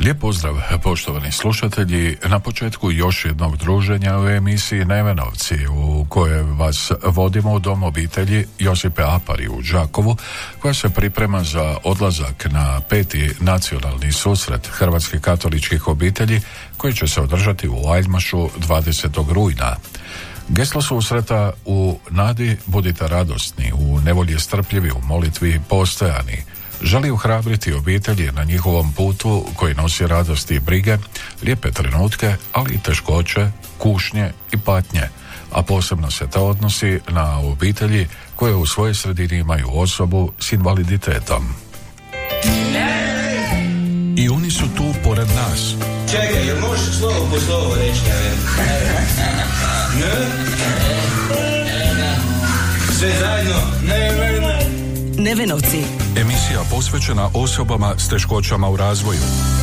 Lijep pozdrav, poštovani slušatelji. Na početku još jednog druženja u emisiji Nevenovci, u kojoj vas vodimo u dom obitelji Josipe Apari u Đakovu, koja se priprema za odlazak na 5. nacionalni susret hrvatskih katoličkih obitelji, koji će se održati u Aljmašu 20. rujna. Geslo susreta: u nadi budite radosni, u nevolji strpljivi, u molitvi postojani. Želi ohrabriti obitelji na njihovom putu koji nosi radosti i brige, lijepe trenutke, ali i teškoće, kušnje i patnje, a posebno se to odnosi na obitelji koje u svojoj sredini imaju osobu s invaliditetom. I oni su tu pored nas. Čekaj, jel možeš slovo po slovo reći? Sve zajedno? Nevenovci. Emisija posvećena osobama s teškoćama u razvoju.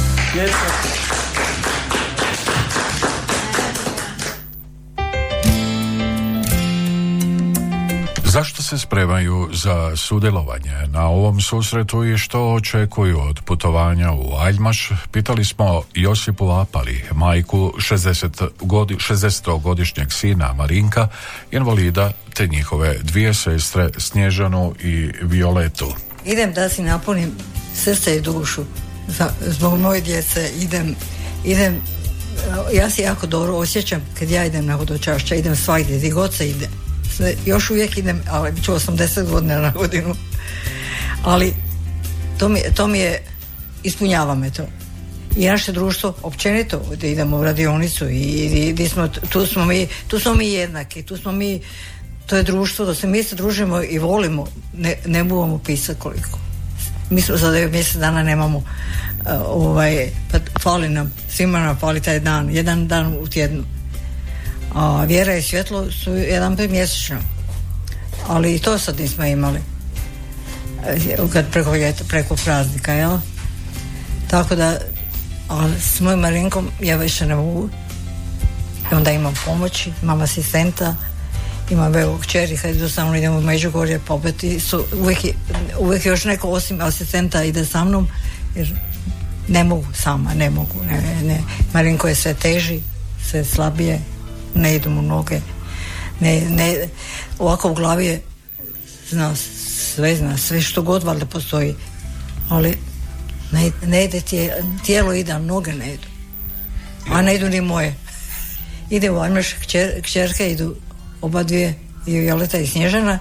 Zašto se spremaju za sudjelovanje na ovom susretu i što očekuju od putovanja u Aljmaš, pitali smo Josipu Apari, majku 60-godišnjeg sina Marinka, invalida, te njihove dvije sestre Snježanu i Violetu. Idem da si napunim srce i dušu zbog moje djece. Idem, ja se jako dobro osjećam kad ja idem na hodočašća, idem svagdje, gdje god se ide. Još uvijek idem, ali bit ću 80 godina na godinu, ali to mi je, ispunjava me to. I naše društvo općenito, da idemo u radionicu i tu smo mi jednaki, to je društvo, da se mi se družimo i volimo, ne budemo pisati koliko. Mi smo za 9 mjesec dana nemamo, pa fali nam, svima nam fali taj dan, jedan dan u tjednu. A vjera i svjetlo su jedan put mjesečno, ali i to sad nismo imali kad preko praznika, jel? Tako da, ali s mojim Marinkom ja više ne mogu. I onda imam pomoći, imam asistenta, imam veliku kćer i kad jednostavno idemo u Međugorje popeti, uvijek još neko osim asistenta ide sa mnom, jer ne mogu sama, ne. Marinko je sve teži, sve slabije, ne idu mu noge, ovako u glavi je zna sve što god valjda postoji, ali ne ide tijelo ide, a noge ne idu, a ne idu ni moje. Ide u Aljmaš, kćerke idu oba dvije, i Violeta i Snježana,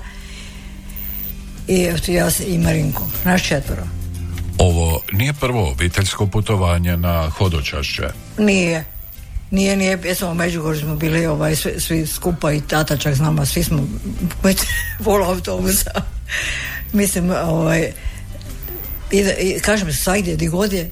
i ja i Marinko, naš 4. Ovo nije prvo obiteljsko putovanje na hodočašće. Nije, jesmo u Međugorju smo bili svi skupa i tata čak s nama, svi smo pola autobusa. Mislim, kažem, svagdje, gdje god je,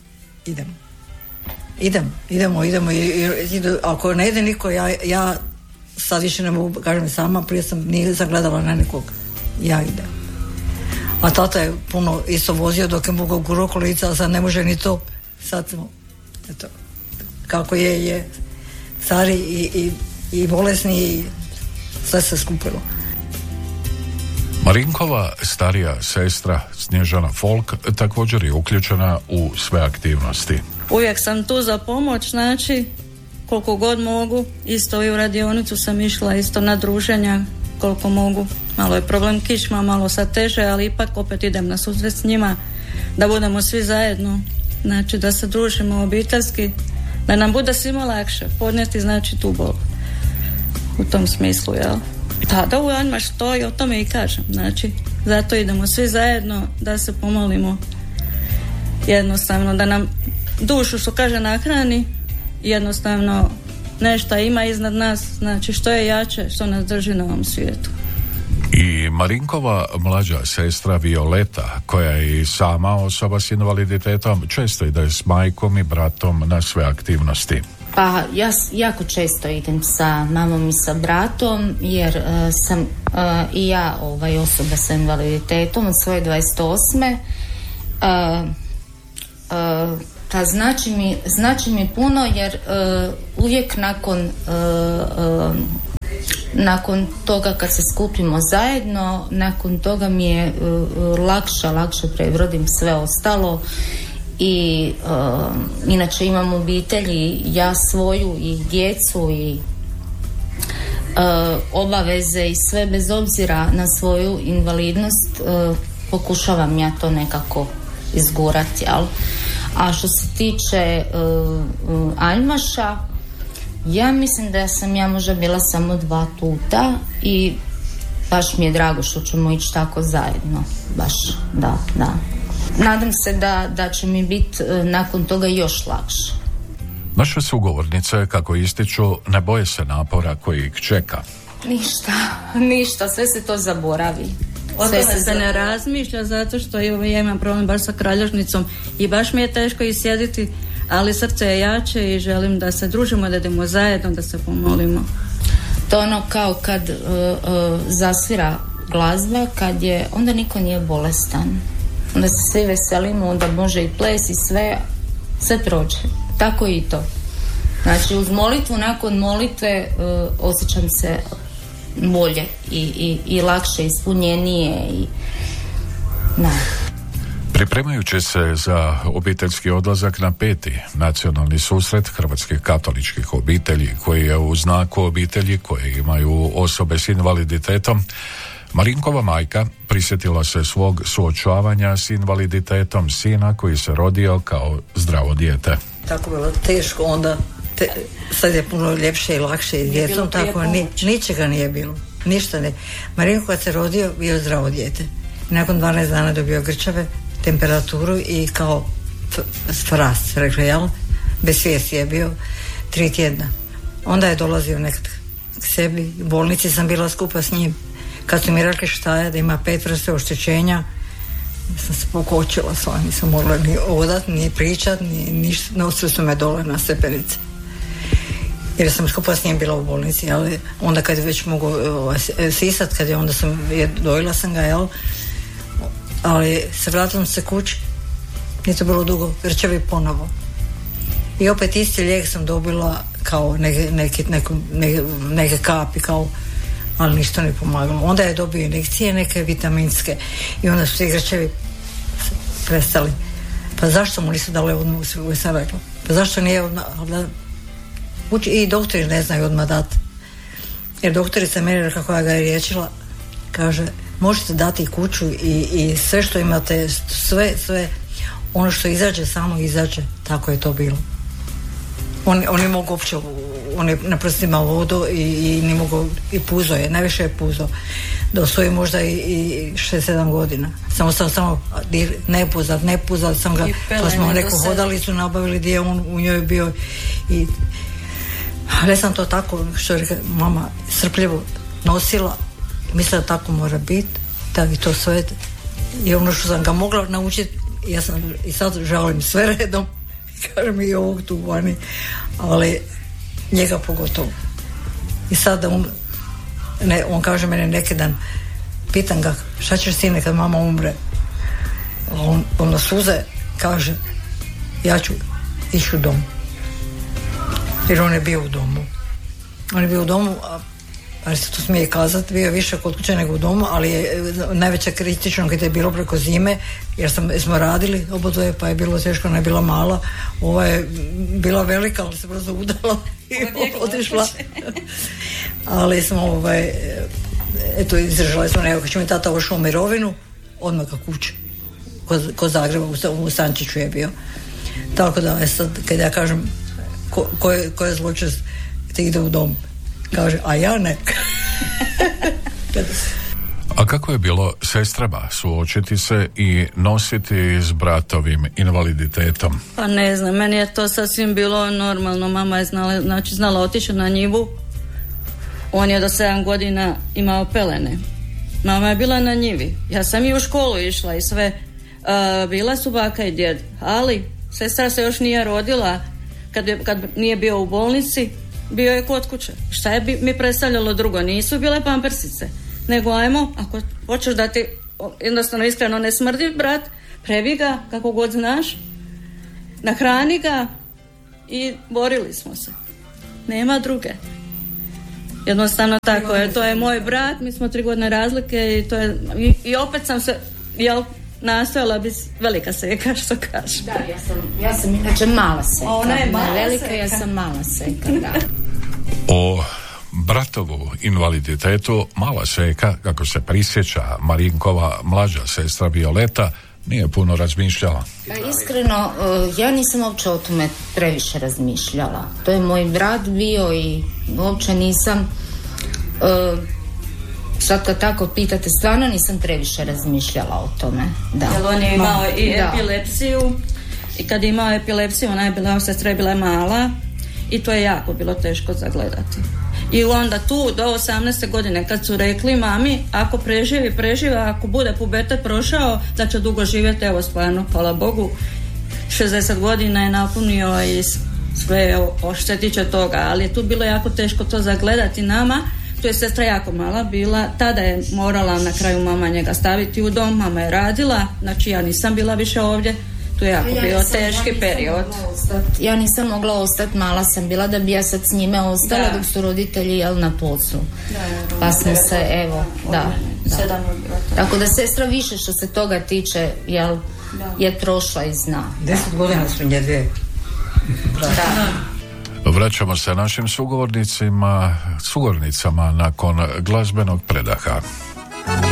idemo i ako ne ide niko, ja sad više ne mogu, kažem sama, prije nisam gledala na nikog, ja idem. A tata je puno isto vozio dok je mogao guro kolica, a sad ne može ni to, sad smo, eto, kako je stari i bolesni i sve se skupilo. Marinkova starija sestra Snježana Folk također je uključena u sve aktivnosti. Uvijek sam tu za pomoć, znači koliko god mogu. Isto i u radionicu sam išla, isto na druženja koliko mogu. Malo je problem kičma, malo sad teže, ali ipak opet idem na susret s njima, da budemo svi zajedno, znači da se družimo obiteljski, da nam bude svima lakše podnijeti, znači, tu bol. U tom smislu, jel? Da u Aljmaš to i o tome i kažem, znači zato idemo svi zajedno da se pomolimo, jednostavno da nam dušu, što kaže, nahrani, jednostavno nešto ima iznad nas, znači što je jače, što nas drži na ovom svijetu. I Marinkova mlađa sestra Violeta, koja je i sama osoba s invaliditetom, često ide s majkom i bratom na sve aktivnosti. Pa ja jako često idem sa mamom i sa bratom, jer sam i ja osoba sa invaliditetom od svoje 28. Pa znači mi puno, jer uvijek nakon toga kad se skupimo zajedno, nakon toga mi je lakše prebrodim sve ostalo i inače imam obitelji, ja svoju i djecu i obaveze i sve, bez obzira na svoju invalidnost pokušavam ja to nekako izgurati, jel? A što se tiče Aljmaša, ja mislim da sam ja možda bila samo 2 puta i baš mi je drago što ćemo ići tako zajedno, baš, da. Nadam se da će mi biti nakon toga još lakše. Naše sugovornice, kako ističu, ne boje se napora koji ih čeka. Ništa, sve se to zaboravi. O tome se ne razmišlja, zato što ja imam problem baš sa kralježnicom i baš mi je teško i sjediti, ali srce je jače i želim da se družimo, da idemo zajedno, da se pomolimo. To ono kao kad zasvira glazba, onda niko nije bolestan. Onda se svi veselimo, onda može i ples i sve prođe. Tako i to. Znači uz molitvu, nakon molitve osjećam se bolje i lakše, ispunjenije i Pripremajući se za obiteljski odlazak na 5. nacionalni susret hrvatskih katoličkih obitelji, koji je u znaku obitelji koje imaju osobe s invaliditetom, Marinkova majka prisjetila se svog suočavanja s invaliditetom sina koji se rodio kao zdravo dijete. Tako bilo teško onda, sad je puno ljepše i lakše i djecom, tako ničega nije bilo, ništa ne. Marinko kad se rodio bio zdravo dijete. Nakon 12 dana dobio grčave, temperaturu i kao frast, rekla, jel? Bez svijesti je bio 3 tjedna. Onda je dolazio nekad k sebi, u bolnici sam bila skupa s njim. Kad su mi rekli šta je, da ima 5 vrste oštećenja, sam se pokočila sva, nisam mogla ni odat, ni pričat, ni ništa, nosili su me dole na stepenice. Jer sam skupa s njim bila u bolnici, ali onda kad je već mogu sisat, dojela sam ga, jel? Ali se vratila se kući, nije to bilo dugo, grčevi ponovo. I opet isti lijek sam dobila kao neke kapi, kao, ali ništa ne pomagalo. Onda je dobio injekcije neke vitaminske i onda su ti grčevi prestali. Pa zašto mu nisu dali odmah, sam rekla. Pa zašto nije odmah, i doktori ne znaju odmah dati. Jer doktorica meni, kako ja ga je liječila, kaže, možete dati kuću i sve što imate, sve ono što izađe, samo izađe. Tako je to bilo. Oni mogu uopće, on je na prstima vodu i ne mogu, i puzo je, najviše je puzo. Da osvoji možda i 6-7 godina. Samo ne puzat, sam ga, pa smo neku hodalicu nabavili gdje on u njoj bio i ali sam to tako, što je rekla mama, strpljivo nosila, mislila da tako mora biti, da i to sve i ono što sam ga mogla naučiti, ja sam i sad žalim sve redom, kažem i ovog tu vani, ali njega pogotovo. I sad da on kaže mene neki dan, pitam ga, šta ćeš sine kad mama umre? On na suze kaže, ja ću ići u dom. Jer on je bio u domu. Ali se to smije kazati, bio je više kod kuće nego u domu, ali je najveća kritično kad je bilo preko zime, jer smo radili oboje, pa je bilo teško, ona je bila mala, ova je bila velika, ali se brzo udala i otišla. Ali smo izdržali smo nego, kad će mi tata ošao u mirovinu, odmah ka kući. Kod Zagreba, u Stančiću je bio. Tako da, sad, kad ja kažem ko je zločest, te ide u dom. Kaže, a ja ne. A kako je bilo sestrama suočiti se i nositi s bratovim invaliditetom? Pa ne znam, meni je to sasvim bilo normalno. Mama je znala otići na njivu. On je do 7 godina imao pelene. Mama je bila na njivi. Ja sam i u školu išla i sve. Bila su baka i djed. Ali sestra se još nije rodila. Kad nije bio u bolnici, bio je kod kuće. Šta je mi predstavljalo drugo? Nisu bile pampersice. Nego ajmo, ako hoćeš da ti jednostavno iskreno ne smrdi brat, previ ga kako god znaš, nahrani ga i borili smo se. Nema druge. Jednostavno tako je. To je moj brat, mi smo 3 godine razlike i to je, i opet sam se nastojala bi velika seka, što kaže. Da, ja sam inače mala seka. Ona je mala velika, seka. Ja sam mala seka, da. O bratovu invaliditetu mala seka, kako se prisjeća Marinkova mlađa sestra Violeta, nije puno razmišljala. Iskreno, ja nisam uopće o tome previše razmišljala. To je moj brat bio i uopće nisam, sad kad tako pitate, stvarno nisam previše razmišljala o tome. Da. Jer on je imao i epilepsiju i kad je imao epilepsiju, ona je bila, sestra je bila mala i to je jako bilo teško zagledati. I onda tu do 18. godine kad su rekli mami, ako preživi, ako bude pubertet prošao, da će dugo živjeti, evo stvarno, hvala Bogu, 60 godina je napunio i sve što se tiče toga, ali je tu bilo jako teško to zagledati nama. Tu je sestra jako mala bila, tada je morala na kraju mama njega staviti u dom, mama je radila, znači ja nisam bila više ovdje. Tu je jako bio teški period. Ja nisam mogla ostati, mala sam bila da bi ja sad s njime ostala dok su roditelji na poslu. Pa smo se, evo, da. Tako da sestra više što se toga tiče, je prošla i zna. 10 godina su nje dvije. Vraćamo se našim sugovornicama nakon glazbenog predaha.